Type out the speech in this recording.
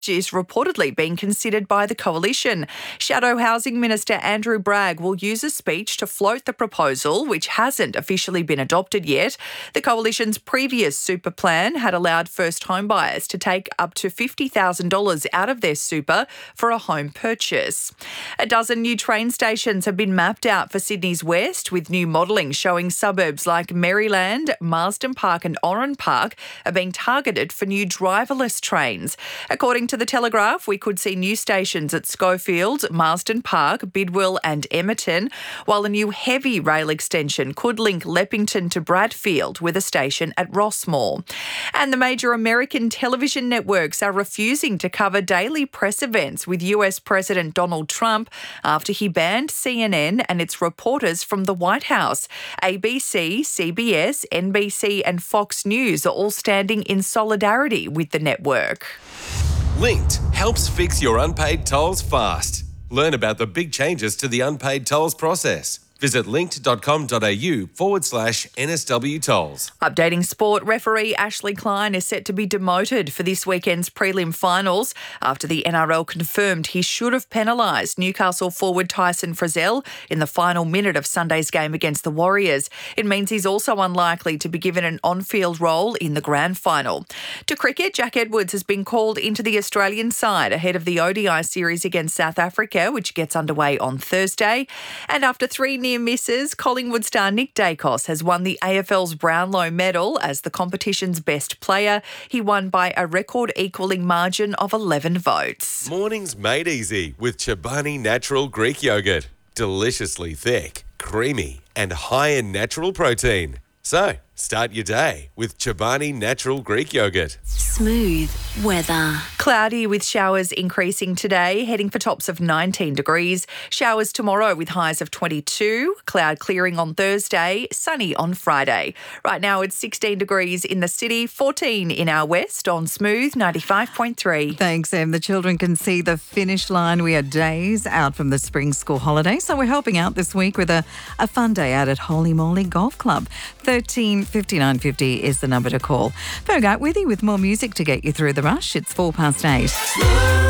is reportedly being considered by the coalition. Shadow Housing Minister Andrew Bragg will use a speech to float the proposal, which hasn't officially been adopted yet. The coalition's previous super plan had allowed first home buyers to take up to $50,000 out of their super for a home purchase. A dozen new train stations have been mapped out for Sydney's west, with new modelling showing suburbs like Maryland, Marsden Park and Oran Park are being targeted for new driverless trains. According to The Telegraph, we could see new stations at Schofield, Marsden Park, Bidwell and Emerton, while a new heavy rail extension could link Leppington to Bradfield with a station at Rossmore. And the major American television networks are refusing to cover daily press events with US President Donald Trump after he banned CNN and its reporters from the White House. ABC, CBS, NBC and Fox News are all standing in solidarity with the network. Linked helps fix your unpaid tolls fast. Learn about the big changes to the unpaid tolls process. Visit linked.com.au/NSW tolls. Updating sport, referee Ashley Klein is set to be demoted for this weekend's prelim finals after the NRL confirmed he should have penalised Newcastle forward Tyson Frizell in the final minute of Sunday's game against the Warriors. It means he's also unlikely to be given an on-field role in the grand final. To cricket, Jack Edwards has been called into the Australian side ahead of the ODI series against South Africa, which gets underway on Thursday. And after 3 near misses, Collingwood star Nick Dacos has won the AFL's Brownlow medal as the competition's best player. He won by a record-equalling margin of 11 votes. Mornings made easy with Chobani Natural Greek Yogurt. Deliciously thick, creamy and high in natural protein. So, start your day with Chobani Natural Greek Yogurt. Smooth weather. Cloudy with showers increasing today, heading for tops of 19 degrees. Showers tomorrow with highs of 22. Cloud clearing on Thursday, sunny on Friday. Right now it's 16 degrees in the city, 14 in our west on Smooth 95.3. Thanks, Em. The children can see the finish line. We are days out from the spring school holiday, so we're helping out this week with a fun day out at Holy Moly Golf Club. 13 59 50 is the number to call. Fergat with you with more music to get you through the rush. It's 8:04.